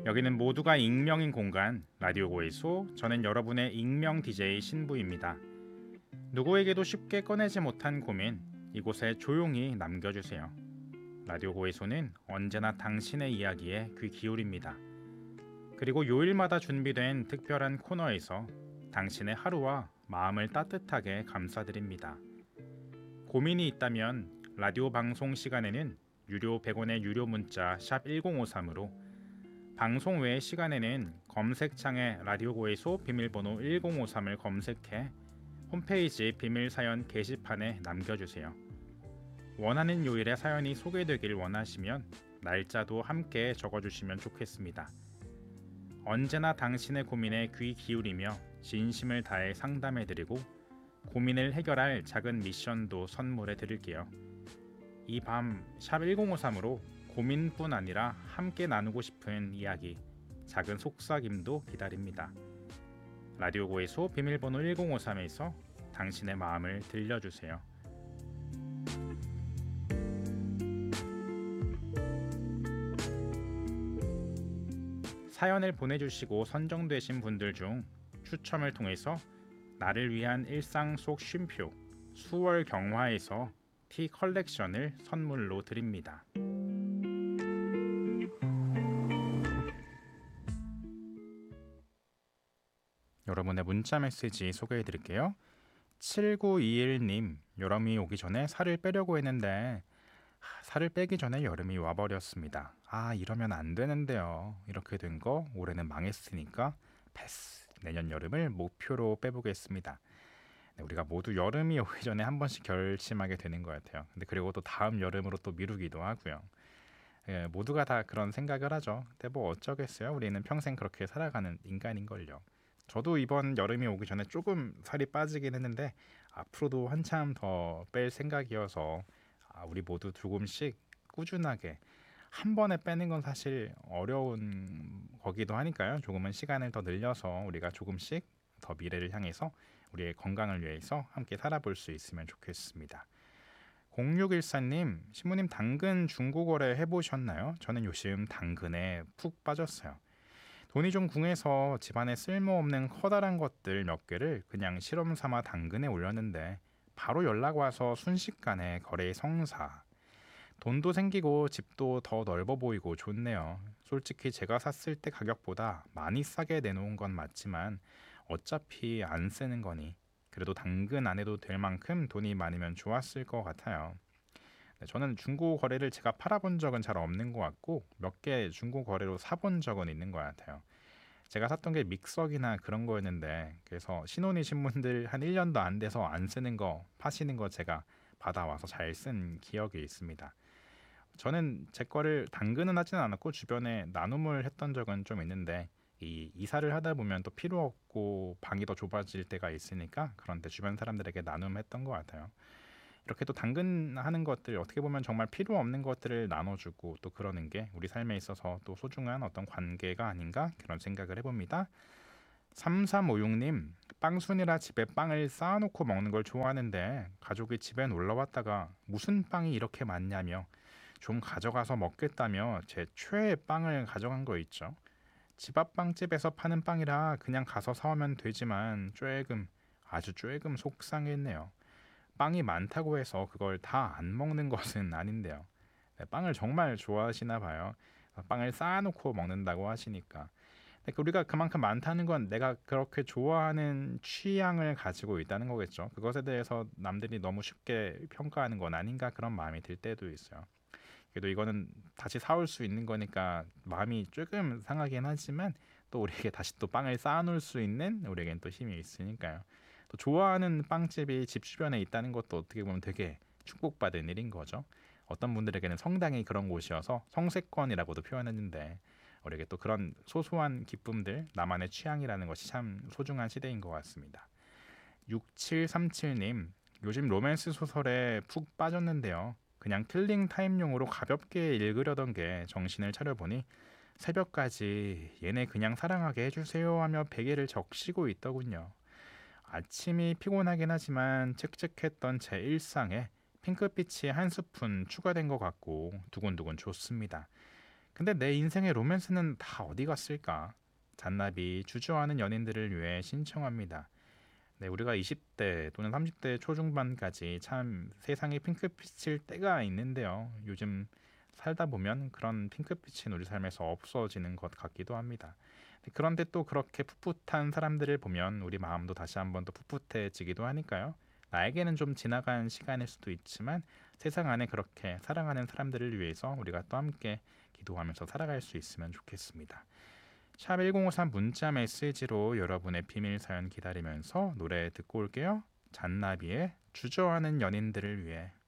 여기는 모두가 익명인 공간 라디오 고해소. 저는 여러분의 익명 DJ 신부입니다. 누구에게도 쉽게 꺼내지 못한 고민 이곳에 조용히 남겨주세요. 라디오 고해소는 언제나 당신의 이야기에 귀 기울입니다. 그리고 요일마다 준비된 특별한 코너에서 당신의 하루와 마음을 따뜻하게 감싸드립니다. 고민이 있다면 라디오 방송 시간에는 유료 100원의 유료 문자 샵 1053으로, 방송 외의 시간에는 검색창에 라디오 고해소 비밀번호 1053을 검색해 홈페이지 비밀사연 게시판에 남겨주세요. 원하는 요일에 사연이 소개되길 원하시면 날짜도 함께 적어주시면 좋겠습니다. 언제나 당신의 고민에 귀 기울이며 진심을 다해 상담해드리고 고민을 해결할 작은 미션도 선물해 드릴게요. 이 밤 샵 1053으로 고민뿐 아니라 함께 나누고 싶은 이야기, 작은 속삭임도 기다립니다. 라디오 고해소 비밀번호 1053에서 당신의 마음을 들려주세요. 사연을 보내주시고 선정되신 분들 중 추첨을 통해서 나를 위한 일상 속 쉼표 수월 경화에서 티 컬렉션을 선물로 드립니다. 여러분의 문자 메시지 소개해 드릴게요. 7921님, 여름이 오기 전에 살을 빼려고 했는데 살을 빼기 전에 여름이 와버렸습니다. 이러면 안 되는데요. 이렇게 된 거 올해는 망했으니까 패스. 내년 여름을 목표로 빼보겠습니다. 네, 우리가 모두 여름이 오기 전에 한 번씩 결심하게 되는 것 같아요. 근데 그리고 또 다음 여름으로 또 미루기도 하고요. 모두가 다 그런 생각을 하죠. 근데 뭐 어쩌겠어요. 우리는 평생 그렇게 살아가는 인간인걸요. 저도 이번 여름이 오기 전에 조금 살이 빠지긴 했는데 앞으로도 한참 더 뺄 생각이어서 우리 모두 조금씩 꾸준하게 한 번에 빼는 건 사실 어려운 거기도 하니까요. 조금은 시간을 더 늘려서 우리가 조금씩 더 미래를 향해서 우리의 건강을 위해서 함께 살아볼 수 있으면 좋겠습니다. 0614님, 신부님 당근 중고거래 해보셨나요? 저는 요즘 당근에 푹 빠졌어요. 돈이 좀 궁해서 집안에 쓸모없는 커다란 것들 몇 개를 그냥 실험 삼아 당근에 올렸는데 바로 연락 와서 순식간에 거래의 성사. 돈도 생기고 집도 더 넓어 보이고 좋네요. 솔직히 제가 샀을 때 가격보다 많이 싸게 내놓은 건 맞지만 어차피 안 쓰는 거니 그래도 당근 안 해도 될 만큼 돈이 많으면 좋았을 것 같아요. 저는 중고 거래를 제가 팔아본 적은 잘 없는 것 같고 몇 개 중고 거래로 사본 적은 있는 것 같아요. 제가 샀던 게 믹서기나 그런 거였는데 그래서 신혼이신 분들 한 1년도 안 돼서 안 쓰는 거 파시는 거 제가 받아와서 잘 쓴 기억이 있습니다. 저는 제 거를 당근은 하지는 않았고 주변에 나눔을 했던 적은 좀 있는데 이 이사를 하다 보면 또 필요 없고 방이 더 좁아질 때가 있으니까 그런데 주변 사람들에게 나눔했던 것 같아요. 이렇게 또 당근하는 것들 어떻게 보면 정말 필요 없는 것들을 나눠주고 또 그러는 게 우리 삶에 있어서 또 소중한 어떤 관계가 아닌가 그런 생각을 해봅니다. 3356님, 빵순이라 집에 빵을 쌓아놓고 먹는 걸 좋아하는데 가족이 집에 놀러 왔다가 무슨 빵이 이렇게 많냐며 좀 가져가서 먹겠다며 제 최애 빵을 가져간 거 있죠. 집 앞 빵집에서 파는 빵이라 그냥 가서 사오면 되지만 아주 조금 속상했네요. 빵이 많다고 해서 그걸 다 안 먹는 것은 아닌데요. 네, 빵을 정말 좋아하시나 봐요. 빵을 쌓아놓고 먹는다고 하시니까. 우리가 그만큼 많다는 건 내가 그렇게 좋아하는 취향을 가지고 있다는 거겠죠. 그것에 대해서 남들이 너무 쉽게 평가하는 건 아닌가 그런 마음이 들 때도 있어요. 그래도 이거는 다시 사올 수 있는 거니까 마음이 조금 상하긴 하지만 또 우리에게 다시 또 빵을 쌓아놓을 수 있는 우리에겐 또 힘이 있으니까요. 또 좋아하는 빵집이 집 주변에 있다는 것도 어떻게 보면 되게 축복받은 일인 거죠. 어떤 분들에게는 성당이 그런 곳이어서 성세권이라고도 표현했는데 우리에게 또 그런 소소한 기쁨들, 나만의 취향이라는 것이 참 소중한 시대인 것 같습니다. 6737님, 요즘 로맨스 소설에 푹 빠졌는데요. 그냥 킬링 타임용으로 가볍게 읽으려던 게 정신을 차려보니 새벽까지 얘네 그냥 사랑하게 해주세요 하며 베개를 적시고 있더군요. 아침이 피곤하긴 하지만 칙칙했던 제 일상에 핑크빛이 한 스푼 추가된 것 같고 두근두근 좋습니다. 근데 내 인생의 로맨스는 다 어디 갔을까? 잔나비 주저하는 연인들을 위해 신청합니다. 네, 우리가 20대 또는 30대 초중반까지 참 세상이 핑크빛일 때가 있는데요. 요즘 살다 보면 그런 핑크빛은 우리 삶에서 없어지는 것 같기도 합니다. 그런데 또 그렇게 풋풋한 사람들을 보면 우리 마음도 다시 한번 더 풋풋해지기도 하니까요. 나에게는 좀 지나간 시간일 수도 있지만 세상 안에 그렇게 사랑하는 사람들을 위해서 우리가 또 함께 기도하면서 살아갈 수 있으면 좋겠습니다. 샵 1053 문자 메시지로 여러분의 비밀 사연 기다리면서 노래 듣고 올게요. 잔나비의 주저하는 연인들을 위해.